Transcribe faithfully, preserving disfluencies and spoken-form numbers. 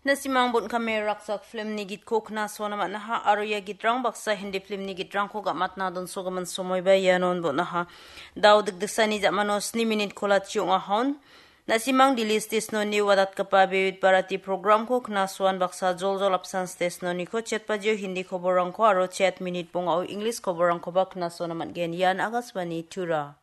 Nasimang bun kami raksak film ni git kok na so naman naha aroya git rang baksa hindi film ni git rang ko gamat na don so gaman somoy ba yanon bun naha daw dagdagsani manos ni minute kolat yung ahon nasimang dilistis no ni wadat kapabewit parati program ko na suan baksa jol jol absan stes no ni ko chat pa jo hindi ko borang ko aro chat minute pong au english ko borang ko bak na so naman gen yan agaswani tura